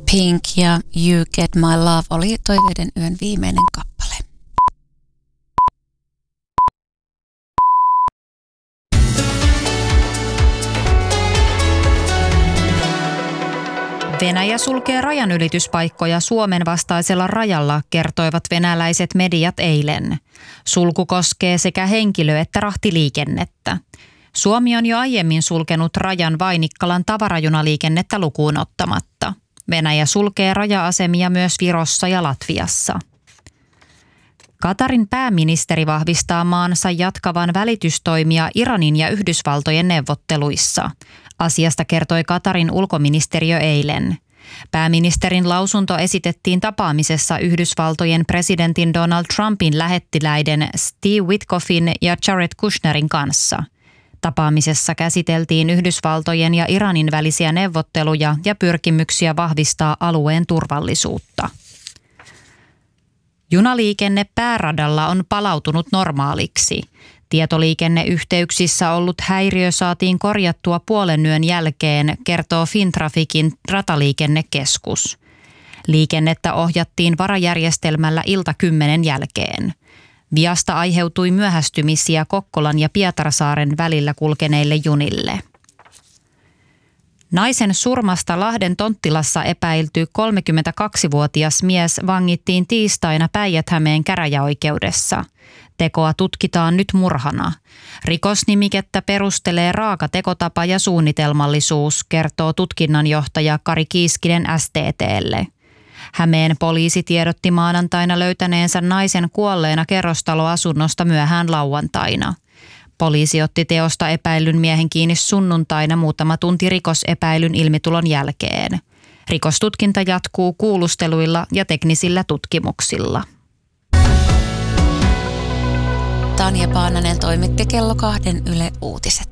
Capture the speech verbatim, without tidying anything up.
Pink ja You Get My Love oli Toiveiden yön viimeinen kappale. Venäjä sulkee rajanylityspaikkoja Suomen vastaisella rajalla, kertoivat venäläiset mediat eilen. Sulku koskee sekä henkilö- että rahtiliikennettä. Suomi on jo aiemmin sulkenut rajan Vainikkalan tavarajunaliikennettä lukuun ottamatta. Venäjä sulkee raja-asemia myös Virossa ja Latviassa. Katarin pääministeri vahvistaa maansa jatkavan välitystoimia Iranin ja Yhdysvaltojen neuvotteluissa. Asiasta kertoi Katarin ulkoministeriö eilen. Pääministerin lausunto esitettiin tapaamisessa Yhdysvaltojen presidentin Donald Trumpin lähettiläiden Steve Witkoffin ja Jared Kushnerin kanssa. Tapaamisessa käsiteltiin Yhdysvaltojen ja Iranin välisiä neuvotteluja ja pyrkimyksiä vahvistaa alueen turvallisuutta. Junaliikenne pääradalla on palautunut normaaliksi. Tietoliikenneyhteyksissä ollut häiriö saatiin korjattua puolen yön jälkeen, kertoo Fintraficin rataliikennekeskus. Liikennettä ohjattiin varajärjestelmällä ilta kymmenen jälkeen. Viasta aiheutui myöhästymisiä Kokkolan ja Pietarsaaren välillä kulkeneille junille. Naisen surmasta Lahden Tonttilassa epäilty kolmekymmentäkaksivuotias mies vangittiin tiistaina Päijät-Hämeen käräjäoikeudessa. Tekoa tutkitaan nyt murhana. Rikosnimikettä perustelee raaka tekotapa ja suunnitelmallisuus, kertoo tutkinnanjohtaja Kari Kiiskinen S T T:lle. Hämeen poliisi tiedotti maanantaina löytäneensä naisen kuolleena kerrostaloasunnosta myöhään lauantaina. Poliisi otti teosta epäillyn miehen kiinni sunnuntaina muutama tunti rikosepäilyn ilmitulon jälkeen. Rikostutkinta jatkuu kuulusteluilla ja teknisillä tutkimuksilla. Tanja Paananen toimitti kello kahden Yle Uutiset.